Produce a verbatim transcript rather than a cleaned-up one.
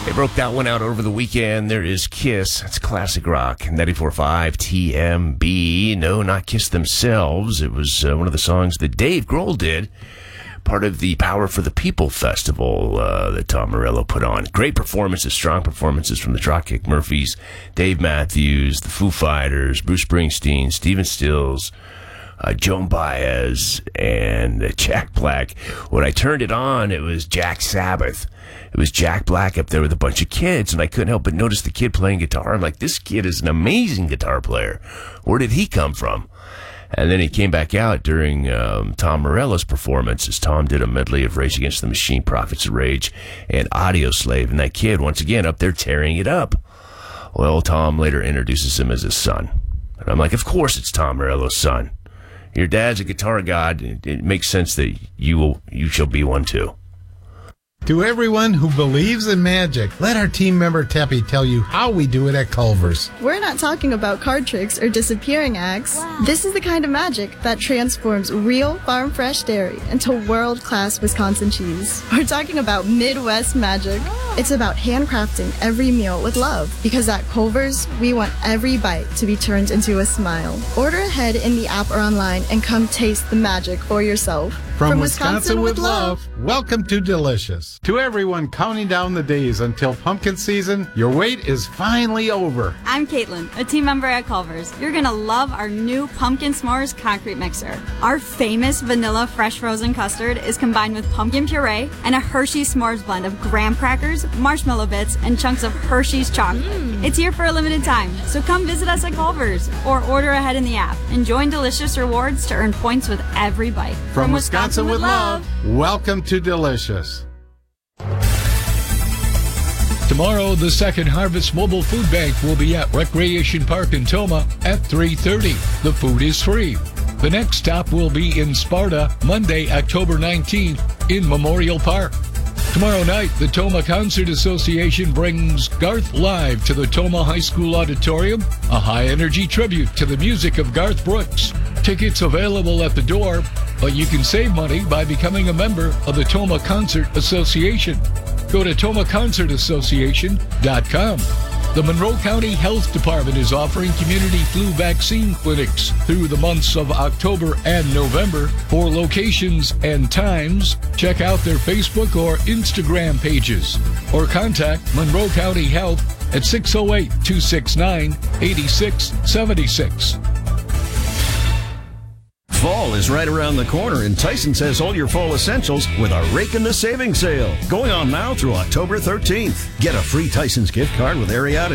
They broke that one out over the weekend. There is Kiss. That's classic rock. ninety-four point five T M B. No, not Kiss themselves. It was uh, one of the songs that Dave Grohl did, part of the Power for the People festival uh, that Tom Morello put on. Great performances, strong performances from the Dropkick Murphys, Dave Matthews, the Foo Fighters, Bruce Springsteen, Stephen Stills, Uh, Joan Baez, and uh, Jack Black. When I turned it on, it was Jack Sabbath. It was Jack Black up there with a bunch of kids, and I couldn't help but notice the kid playing guitar. I'm like, this kid is an amazing guitar player. Where did he come from? And then he came back out during um, Tom Morello's performance as Tom did a medley of Rage Against the Machine, Prophets of Rage, and Audio Slave. And that kid, once again, up there tearing it up. Well, Tom later introduces him as his son. And I'm like, of course it's Tom Morello's son. Your dad's a guitar god. It, it makes sense that you will, you shall be one too. To everyone who believes in magic, let our team member Teppy tell you how we do it at Culver's. We're not talking about card tricks or disappearing acts. Wow. This is the kind of magic that transforms real farm-fresh dairy into world-class Wisconsin cheese. We're talking about Midwest magic. Oh. It's about handcrafting every meal with love, because at Culver's, we want every bite to be turned into a smile. Order ahead in the app or online and come taste the magic for yourself. From, From Wisconsin, Wisconsin with love, welcome to Delicious. To everyone counting down the days until pumpkin season, your wait is finally over. I'm Caitlin, a team member at Culver's. You're going to love our new Pumpkin S'mores concrete mixer. Our famous vanilla fresh frozen custard is combined with pumpkin puree and a Hershey's S'mores blend of graham crackers, marshmallow bits, and chunks of Hershey's chocolate. Mm. It's here for a limited time, so come visit us at Culver's or order ahead in the app and join Delicious Rewards to earn points with every bite. From, From Wisconsin, Wisconsin with love, welcome to Delicious. Tomorrow, the Second Harvest Mobile Food Bank will be at Recreation Park in Tomah at three thirty. The food is free. The next stop will be in Sparta, Monday, October nineteenth, in Memorial Park. Tomorrow night, the Tomah Concert Association brings Garth Live to the Tomah High School Auditorium, a high-energy tribute to the music of Garth Brooks. Tickets available at the door, but you can save money by becoming a member of the Tomah Concert Association. Go to tomah concert association dot com. The Monroe County Health Department is offering community flu vaccine clinics through the months of October and November. For locations and times, check out their Facebook or Instagram pages, or contact Monroe County Health at six oh eight, two six nine, eight six seven six. Fall is right around the corner, and Tyson's has all your fall essentials with a Rake in the Savings Sale going on now through October thirteenth. Get a free Tyson's gift card with Ariat